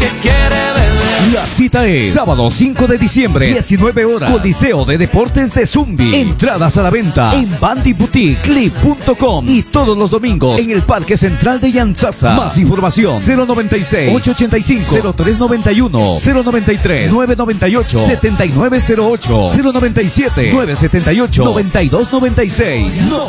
quiere beber. La cita es sábado 5 de diciembre, 19 horas, Coliseo de Deportes de Zumbi. Entradas a la venta en bandyboutique.clip.com y todos los domingos en el Parque Central de Yanzasa. Más información 096-885-0391, 093-998-7908, 097-978-9296. No